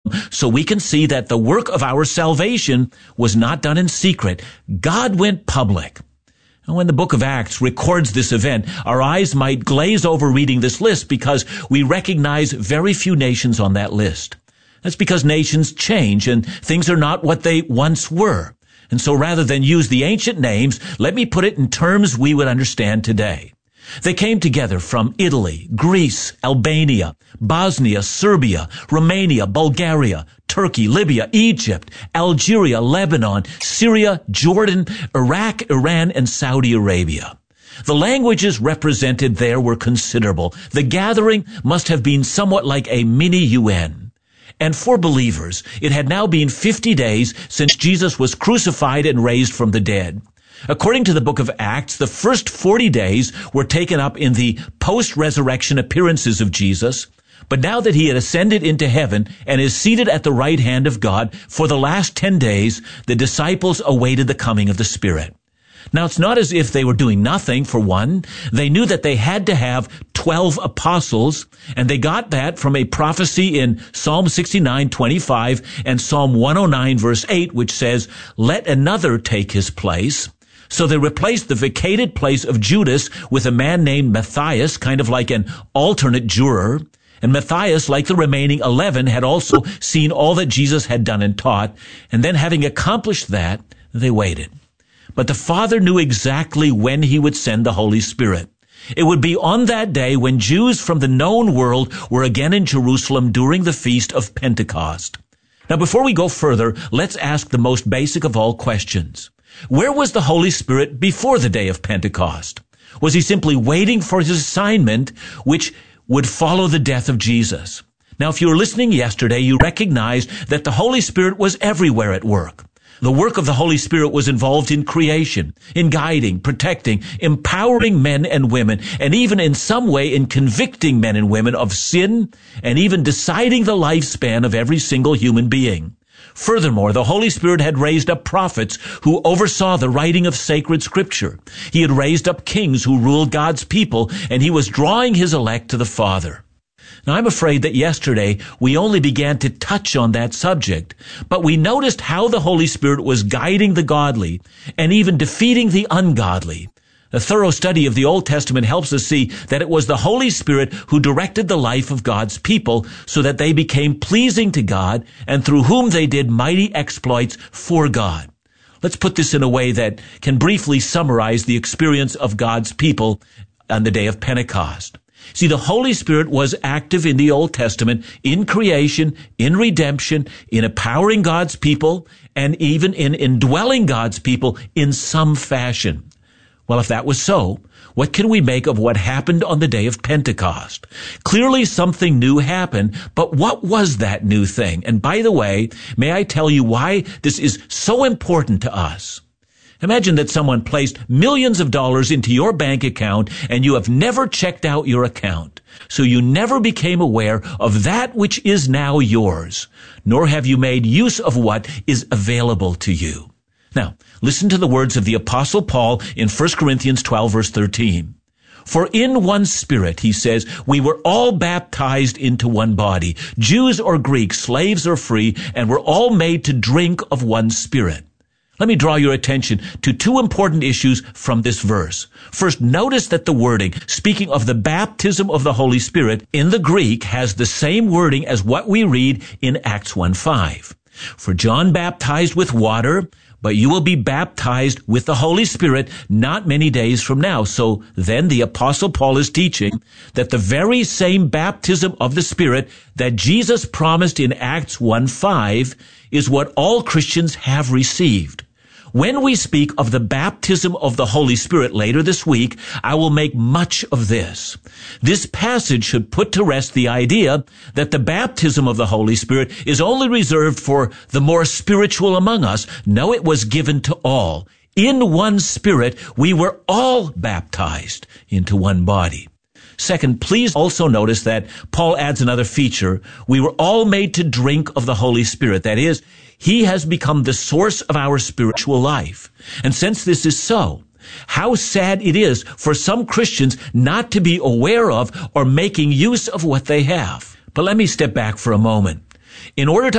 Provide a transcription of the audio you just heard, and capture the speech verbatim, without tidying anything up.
So we can see that the work of our salvation was not done in secret. God went public. And when the book of Acts records this event, our eyes might glaze over reading this list because we recognize very few nations on that list. That's because nations change and things are not what they once were. And so rather than use the ancient names, let me put it in terms we would understand today. They came together from Italy, Greece, Albania, Bosnia, Serbia, Romania, Bulgaria, Turkey, Libya, Egypt, Algeria, Lebanon, Syria, Jordan, Iraq, Iran, and Saudi Arabia. The languages represented there were considerable. The gathering must have been somewhat like a mini U N. And for believers, it had now been fifty days since Jesus was crucified and raised from the dead. According to the book of Acts, the first forty days were taken up in the post-resurrection appearances of Jesus. But now that he had ascended into heaven and is seated at the right hand of God, for the last ten days, the disciples awaited the coming of the Spirit. Now, it's not as if they were doing nothing. For one, they knew that they had to have twelve apostles, and they got that from a prophecy in Psalm sixty-nine twenty-five and Psalm one oh nine verse eight, which says, "Let another take his place." So they replaced the vacated place of Judas with a man named Matthias, kind of like an alternate juror. And Matthias, like the remaining eleven, had also seen all that Jesus had done and taught. And then having accomplished that, they waited. But the Father knew exactly when he would send the Holy Spirit. It would be on that day when Jews from the known world were again in Jerusalem during the feast of Pentecost. Now, before we go further, let's ask the most basic of all questions. Where was the Holy Spirit before the day of Pentecost? Was he simply waiting for his assignment, which would follow the death of Jesus? Now, if you were listening yesterday, you recognized that the Holy Spirit was everywhere at work. The work of the Holy Spirit was involved in creation, in guiding, protecting, empowering men and women, and even in some way in convicting men and women of sin, and even deciding the lifespan of every single human being. Furthermore, the Holy Spirit had raised up prophets who oversaw the writing of sacred scripture. He had raised up kings who ruled God's people, and he was drawing his elect to the Father. Now, I'm afraid that yesterday we only began to touch on that subject, but we noticed how the Holy Spirit was guiding the godly and even defeating the ungodly. A thorough study of the Old Testament helps us see that it was the Holy Spirit who directed the life of God's people so that they became pleasing to God and through whom they did mighty exploits for God. Let's put this in a way that can briefly summarize the experience of God's people on the day of Pentecost. See, the Holy Spirit was active in the Old Testament, in creation, in redemption, in empowering God's people, and even in indwelling God's people in some fashion. Well, if that was so, what can we make of what happened on the day of Pentecost? Clearly something new happened, but what was that new thing? And by the way, may I tell you why this is so important to us? Imagine that someone placed millions of dollars into your bank account and you have never checked out your account. So you never became aware of that which is now yours, nor have you made use of what is available to you. Now, listen to the words of the Apostle Paul in First Corinthians twelve, verse thirteen. For in one Spirit, he says, we were all baptized into one body, Jews or Greeks, slaves or free, and were all made to drink of one Spirit. Let me draw your attention to two important issues from this verse. First, notice that the wording, speaking of the baptism of the Holy Spirit, in the Greek has the same wording as what we read in Acts one five. For John baptized with water, but you will be baptized with the Holy Spirit not many days from now. So then the Apostle Paul is teaching that the very same baptism of the Spirit that Jesus promised in Acts one five is what all Christians have received. When we speak of the baptism of the Holy Spirit later this week, I will make much of this. This passage should put to rest the idea that the baptism of the Holy Spirit is only reserved for the more spiritual among us. No, it was given to all. In one Spirit, we were all baptized into one body. Second, please also notice that Paul adds another feature. We were all made to drink of the Holy Spirit. That is, he has become the source of our spiritual life. And since this is so, how sad it is for some Christians not to be aware of or making use of what they have. But let me step back for a moment. In order to